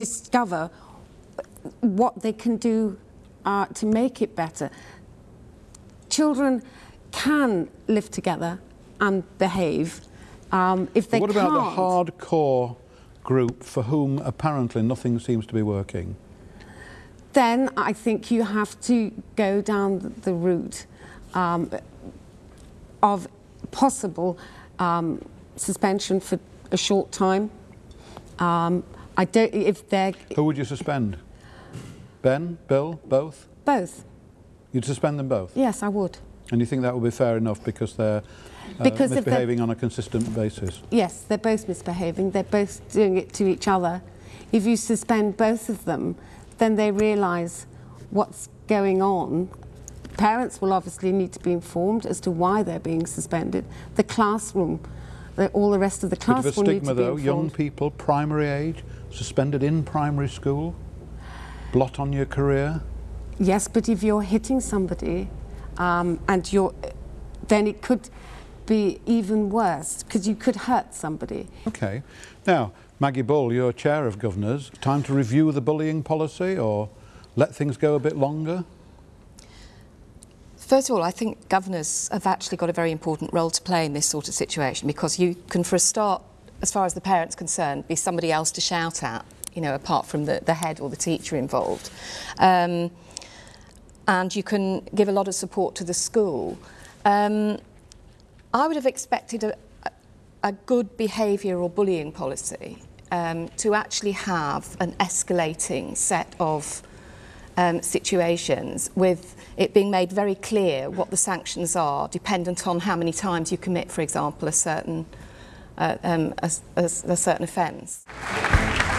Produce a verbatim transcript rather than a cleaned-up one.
discover what they can do uh, to make it better. Children can live together and behave. Um, if they but what can't, about the hardcore group for whom apparently nothing seems to be working? Then I think you have to go down the route um, of possible um, suspension for a short time. Um, I don't. If they're. Who would you suspend? Ben, Bill, both? Both. You'd suspend them both? Yes, I would. And you think that would be fair enough because they're uh, because misbehaving on a consistent basis? Yes, they're both misbehaving. They're both doing it to each other. If you suspend both of them, then they realise what's going on. Parents will obviously need to be informed as to why they're being suspended. The classroom, the, all the rest of the class Bit of a will stigma need to be though, informed. young people, primary age, suspended in primary school, blot on your career. Yes, but if you're hitting somebody um, and you're, then it could be even worse because you could hurt somebody. Okay. Now, Maggie Bull, you're chair of governors. Time to review the bullying policy or let things go a bit longer? First of all, I think governors have actually got a very important role to play in this sort of situation because you can, for a start, as far as the parent's concerned, be somebody else to shout at, you know, apart from the, the head or the teacher involved. Um, and you can give a lot of support to the school. Um, I would have expected a, a good behaviour or bullying policy um, to actually have an escalating set of um, situations with it being made very clear what the sanctions are, dependent on how many times you commit, for example, a certain, uh, um, a, a, a certain offence.